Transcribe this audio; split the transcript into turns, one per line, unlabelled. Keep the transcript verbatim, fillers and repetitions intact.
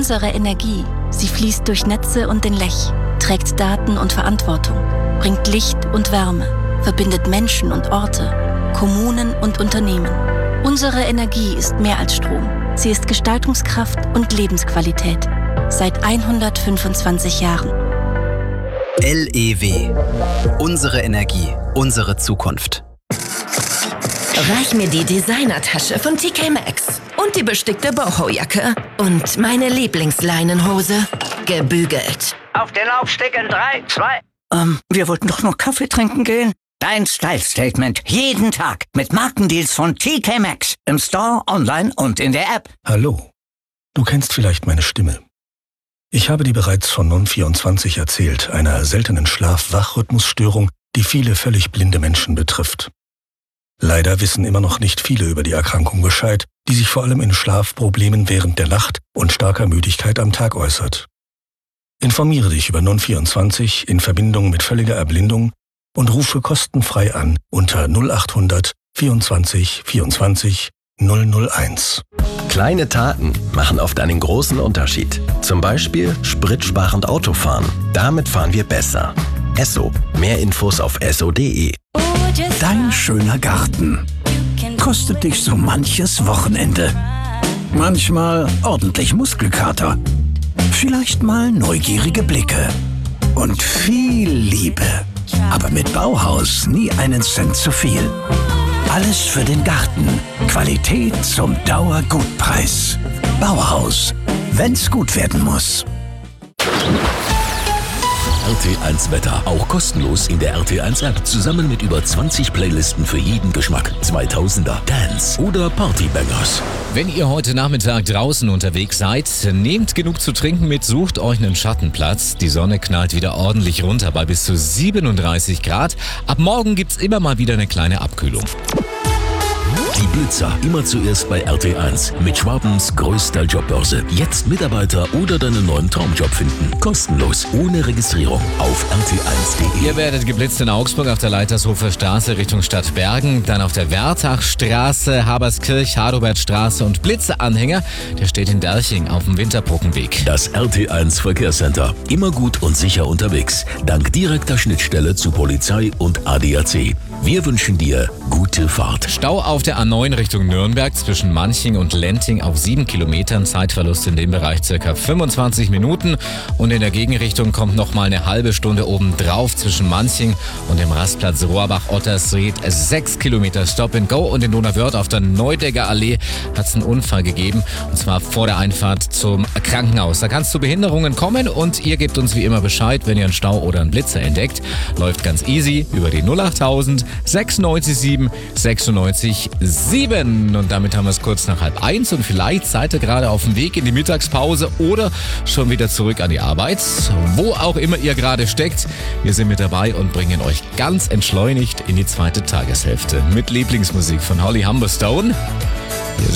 Unsere Energie, sie fließt durch Netze und den Lech, trägt Daten und Verantwortung, bringt Licht und Wärme, verbindet Menschen und Orte, Kommunen und Unternehmen. Unsere Energie ist mehr als Strom. Sie ist Gestaltungskraft und Lebensqualität. Seit hundertfünfundzwanzig Jahren.
L E W. Unsere Energie, unsere Zukunft.
Reich mir die Designertasche von T K Maxx und die bestickte Boho-Jacke und meine Lieblingsleinenhose, gebügelt.
Auf den Laufsteg in drei, zwei.
Ähm, wir wollten doch noch Kaffee trinken gehen. Dein Style-Statement jeden Tag mit Markendeals von T K Maxx. Im Store, online und in der App.
Hallo. Du kennst vielleicht meine Stimme. Ich habe dir bereits von Non vierundzwanzig erzählt, einer seltenen Schlaf-Wach-Rhythmusstörung, die viele völlig blinde Menschen betrifft. Leider wissen immer noch nicht viele über die Erkrankung Bescheid, die sich vor allem in Schlafproblemen während der Nacht und starker Müdigkeit am Tag äußert. Informiere dich über Non vierundzwanzig in Verbindung mit völliger Erblindung und rufe kostenfrei an unter null achthundert vierundzwanzig vierundzwanzig null null eins.
Kleine Taten machen oft einen großen Unterschied. Zum Beispiel spritsparend Autofahren. Damit fahren wir besser. Esso. Mehr Infos auf esso punkt de.
Dein schöner Garten kostet dich so manches Wochenende. Manchmal ordentlich Muskelkater. Vielleicht mal neugierige Blicke. Und viel Liebe. Aber mit Bauhaus nie einen Cent zu viel. Alles für den Garten. Qualität zum Dauergutpreis. Bauhaus. Wenn's gut werden muss.
R T eins Wetter. Auch kostenlos in der R T eins App. Zusammen mit über zwanzig Playlisten für jeden Geschmack. zweitausender, Dance oder Partybangers.
Wenn ihr heute Nachmittag draußen unterwegs seid, nehmt genug zu trinken mit, sucht euch einen Schattenplatz. Die Sonne knallt wieder ordentlich runter bei bis zu siebenunddreißig Grad. Ab morgen gibt's immer mal wieder eine kleine Abkühlung.
Die Blitzer. Immer zuerst bei R T eins. Mit Schwabens größter Jobbörse. Jetzt Mitarbeiter oder deinen neuen Traumjob finden. Kostenlos. Ohne Registrierung. Auf R T eins punkt de.
Ihr werdet geblitzt in Augsburg auf der Leitershofer Straße Richtung Stadt Bergen. Dann auf der Wertachstraße, Haberskirch, Hadobertstraße und Blitzeanhänger. Der steht in Derching auf dem Winterbrückenweg.
Das R T eins Verkehrscenter. Immer gut und sicher unterwegs. Dank direkter Schnittstelle zu Polizei und A D A C. Wir wünschen dir gute Fahrt.
Stau auf der A neun Richtung Nürnberg zwischen Manching und Lenting auf sieben Kilometern. Zeitverlust in dem Bereich circa fünfundzwanzig Minuten. Und in der Gegenrichtung kommt noch mal eine halbe Stunde obendrauf zwischen Manching und dem Rastplatz Rohrbach-Ottersried. sechs Kilometer Stop and Go. Und in Donauwörth auf der Neudecker Allee hat es einen Unfall gegeben. Und zwar vor der Einfahrt zum Krankenhaus. Da kann es zu Behinderungen kommen und ihr gebt uns wie immer Bescheid, wenn ihr einen Stau oder einen Blitzer entdeckt. Läuft ganz easy über die null achttausend sechsundneunzig sieben sechsundneunzig sieben. Und damit haben wir es kurz nach halb eins und vielleicht seid ihr gerade auf dem Weg in die Mittagspause oder schon wieder zurück an die Arbeit. Wo auch immer ihr gerade steckt, wir sind mit dabei und bringen euch ganz entschleunigt in die zweite Tageshälfte mit Lieblingsmusik von Holly Humberstone. Wir sind